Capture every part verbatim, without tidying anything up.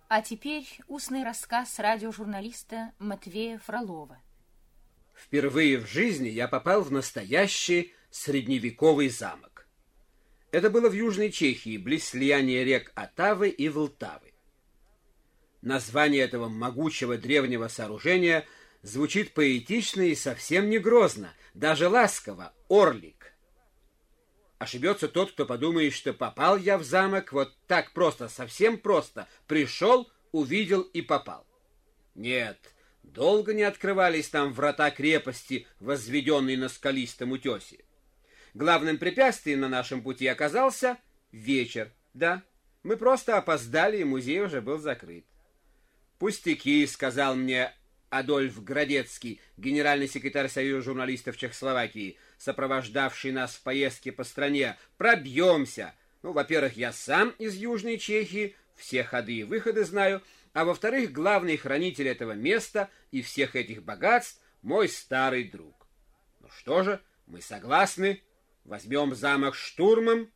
А теперь устный рассказ радиожурналиста Матвея Фролова. Впервые в жизни я попал в настоящий средневековый замок. Это было в Южной Чехии, близ слияния рек Отавы и Влтавы. Название этого могучего древнего сооружения звучит поэтично и совсем не грозно, даже ласково — Орлик. Ошибется тот, кто подумает, что попал я в замок вот так просто, совсем просто. Пришел, увидел и попал. Нет, долго не открывались там врата крепости, возведенные на скалистом утесе. Главным препятствием на нашем пути оказался вечер. Да, мы просто опоздали, и музей уже был закрыт. «Пустяки», — сказал мне Адольф Градецкий, генеральный секретарь Союза журналистов Чехословакии, сопровождавший нас в поездке по стране. «Пробьемся. Ну, во-первых, я сам из Южной Чехии, все ходы и выходы знаю, а во-вторых, главный хранитель этого места и всех этих богатств — мой старый друг. Ну что же, мы согласны, возьмем замок штурмом».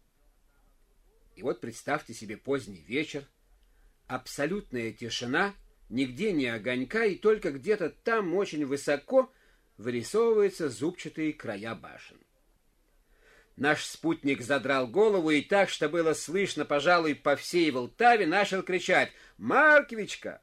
И вот представьте себе поздний вечер, абсолютная тишина, нигде не огонька, и только где-то там очень высоко вырисовываются зубчатые края башен. Наш спутник задрал голову и так, что было слышно, пожалуй, по всей Влтаве, начал кричать: «Марквичка!»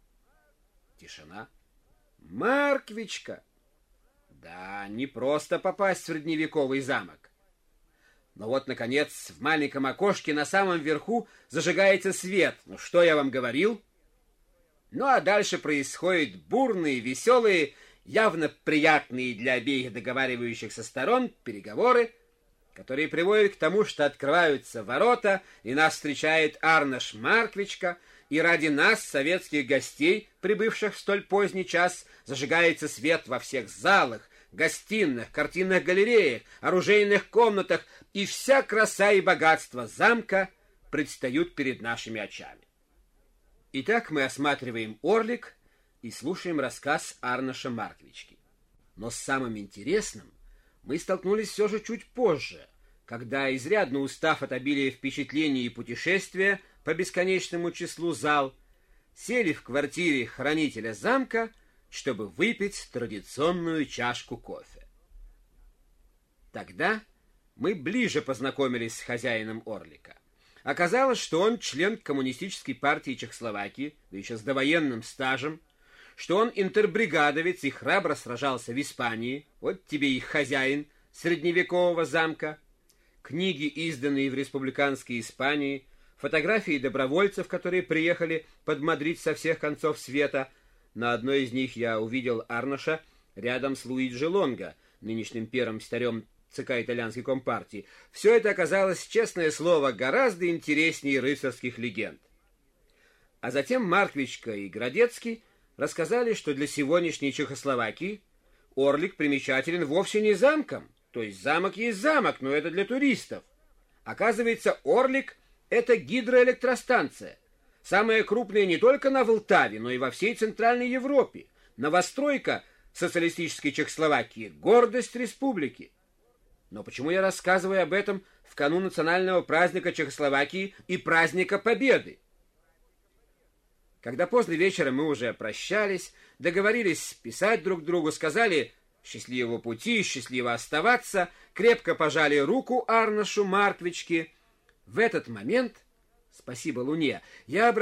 Тишина. «Марквичка!» Да, не просто попасть в средневековый замок. Но вот, наконец, в маленьком окошке на самом верху зажигается свет. Ну, что я вам говорил? Ну, а дальше происходят бурные, веселые, явно приятные для обеих договаривающихся сторон переговоры, которые приводят к тому, что открываются ворота, и нас встречает Арнаш Марквичка, и ради нас, советских гостей, прибывших в столь поздний час, зажигается свет во всех залах, гостиных, картинных галереях, оружейных комнатах, и вся краса и богатство замка предстают перед нашими очами. Итак, мы осматриваем Орлик и слушаем рассказ Арнаша Марквички. Но с самым интересным мы столкнулись все же чуть позже, когда, изрядно устав от обилия впечатлений и путешествия по бесконечному числу зал, сели в квартире хранителя замка, чтобы выпить традиционную чашку кофе. Тогда мы ближе познакомились с хозяином Орлика. Оказалось, что он член Коммунистической партии Чехословакии, да еще с довоенным стажем, что он интербригадовец и храбро сражался в Испании, вот тебе и хозяин средневекового замка, книги, изданные в республиканской Испании, фотографии добровольцев, которые приехали под Мадрид со всех концов света. На одной из них я увидел Арнаша рядом с Луиджи Лонго, нынешним первым старем ЦК итальянской компартии. Все это оказалось, честное слово, гораздо интереснее рыцарских легенд. А затем Марквичка и Градецкий рассказали, что для сегодняшней Чехословакии Орлик примечателен вовсе не замком, то есть замок есть замок, но это для туристов. Оказывается, Орлик — это гидроэлектростанция, самая крупная не только на Влтаве, но и во всей Центральной Европе. Новостройка социалистической Чехословакии — гордость республики. Но почему я рассказываю об этом в канун национального праздника Чехословакии и праздника Победы? Когда поздно вечером мы уже прощались, договорились писать друг другу, сказали «счастливого пути, счастливо оставаться», крепко пожали руку Арнашу Марквичке. В этот момент, спасибо Луне, я